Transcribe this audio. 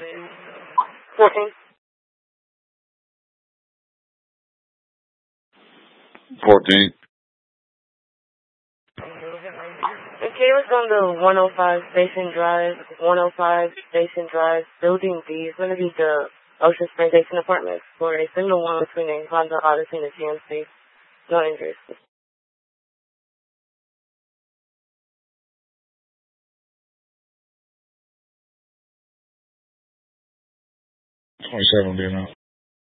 14. 14. Okay, let's go to 105 Station Drive, 105 Station Drive, Building B. It's going to be the Ocean Spring Station Apartments for a single one between a Honda Odyssey and a GMC. No injuries. 27 being out.